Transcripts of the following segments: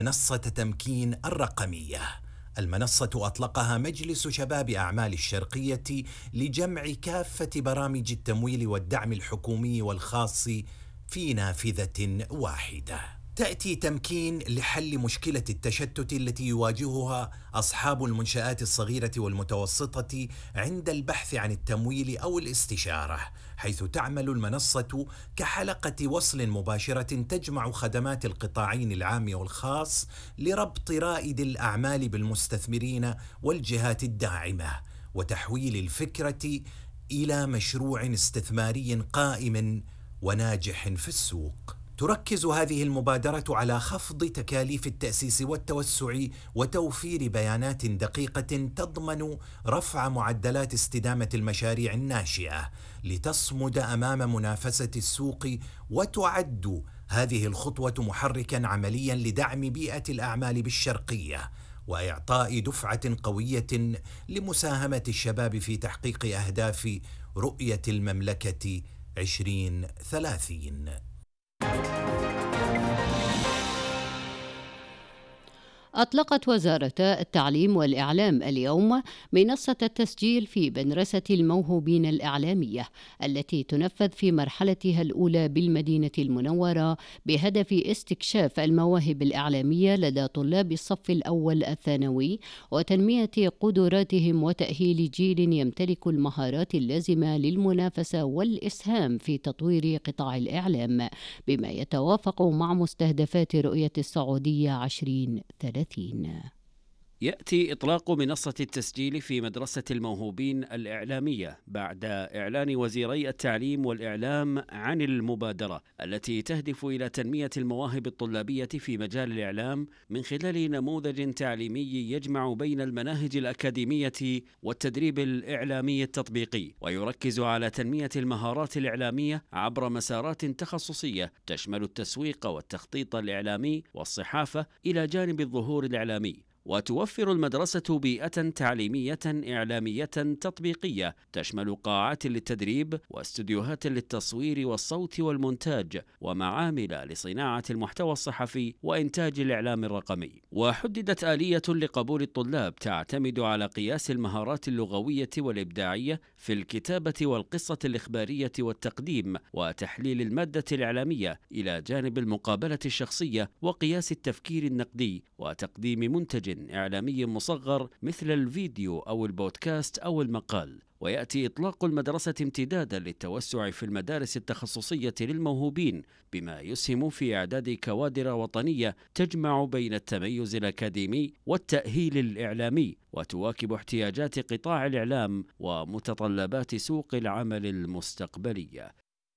منصة تمكين الرقمية. المنصة أطلقها مجلس شباب أعمال الشرقية لجمع كافة برامج التمويل والدعم الحكومي والخاص في نافذة واحدة. تأتي تمكين لحل مشكلة التشتت التي يواجهها أصحاب المنشآت الصغيرة والمتوسطة عند البحث عن التمويل أو الاستشارة، حيث تعمل المنصة كحلقة وصل مباشرة تجمع خدمات القطاعين العام والخاص لربط رائد الأعمال بالمستثمرين والجهات الداعمة، وتحويل الفكرة إلى مشروع استثماري قائم وناجح في السوق. تركز هذه المبادرة على خفض تكاليف التأسيس والتوسع وتوفير بيانات دقيقة تضمن رفع معدلات استدامة المشاريع الناشئة لتصمد أمام منافسة السوق، وتعد هذه الخطوة محركا عمليا لدعم بيئة الأعمال بالشرقية وإعطاء دفعة قوية لمساهمة الشباب في تحقيق أهداف رؤية المملكة 2030. أطلقت وزارة التعليم والإعلام اليوم منصة التسجيل في مدرسة الموهوبين الإعلامية التي تنفذ في مرحلتها الأولى بالمدينة المنورة بهدف استكشاف المواهب الإعلامية لدى طلاب الصف الأول الثانوي وتنمية قدراتهم وتأهيل جيل يمتلك المهارات اللازمة للمنافسة والإسهام في تطوير قطاع الإعلام بما يتوافق مع مستهدفات رؤية السعودية 2030. يأتي إطلاق منصة التسجيل في مدرسة الموهوبين الإعلامية بعد إعلان وزيري التعليم والإعلام عن المبادرة التي تهدف إلى تنمية المواهب الطلابية في مجال الإعلام من خلال نموذج تعليمي يجمع بين المناهج الأكاديمية والتدريب الإعلامي التطبيقي، ويركز على تنمية المهارات الإعلامية عبر مسارات تخصصية تشمل التسويق والتخطيط الإعلامي والصحافة إلى جانب الظهور الإعلامي. وتوفر المدرسة بيئة تعليمية إعلامية تطبيقية تشمل قاعات للتدريب واستوديوهات للتصوير والصوت والمونتاج ومعامل لصناعة المحتوى الصحفي وإنتاج الإعلام الرقمي. وحددت آلية لقبول الطلاب تعتمد على قياس المهارات اللغوية والإبداعية في الكتابة والقصة الإخبارية والتقديم وتحليل المادة الإعلامية إلى جانب المقابلة الشخصية وقياس التفكير النقدي وتقديم منتج إعلامي مصغر مثل الفيديو أو البودكاست أو المقال. ويأتي إطلاق المدرسة امتدادا للتوسع في المدارس التخصصية للموهوبين بما يسهم في إعداد كوادر وطنية تجمع بين التميز الأكاديمي والتأهيل الإعلامي وتواكب احتياجات قطاع الإعلام ومتطلبات سوق العمل المستقبلية.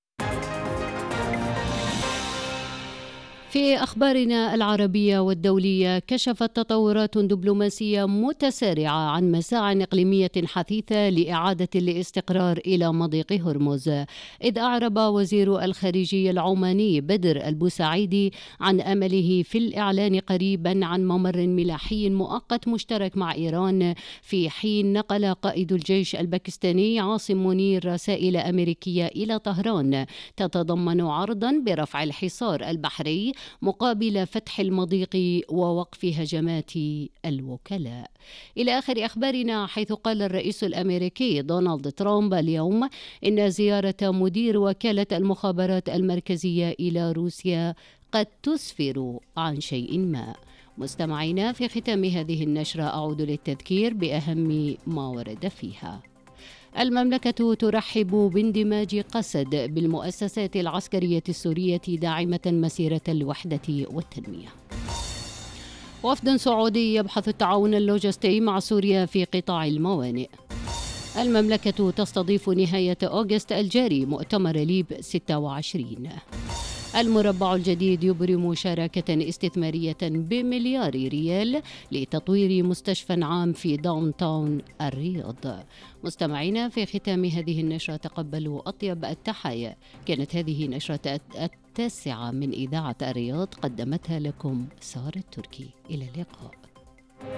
في أخبارنا العربية والدولية، كشفت تطورات دبلوماسية متسارعة عن مساع إقليمية حثيثة لإعادة الاستقرار إلى مضيق هرمز، إذ أعرب وزير الخارجية العماني بدر البوسعيدي عن أمله في الإعلان قريبا عن ممر ملاحي مؤقت مشترك مع إيران، في حين نقل قائد الجيش الباكستاني عاصم منير رسائل أمريكية إلى طهران تتضمن عرضا برفع الحصار البحري مقابل فتح المضيق ووقف هجمات الوكلاء. إلى آخر أخبارنا، حيث قال الرئيس الأمريكي دونالد ترامب اليوم إن زيارة مدير وكالة المخابرات المركزية إلى روسيا قد تسفر عن شيء ما. مستمعينا، في ختام هذه النشرة أعود للتذكير بأهم ما ورد فيها. المملكة ترحب باندماج قسد بالمؤسسات العسكرية السورية داعمة مسيرة الوحدة والتنمية. وفد سعودي يبحث التعاون اللوجستي مع سوريا في قطاع الموانئ. المملكة تستضيف نهاية أغسطس الجاري مؤتمر ليب 26. المربع الجديد يبرم شراكة استثمارية بمليار ريال لتطوير مستشفى عام في داون تاون الرياض. مستمعينا، في ختام هذه النشرة تقبلوا أطيب التحايا. كانت هذه نشرة 9 من إذاعة الرياض، قدمتها لكم سارة التركي. إلى اللقاء.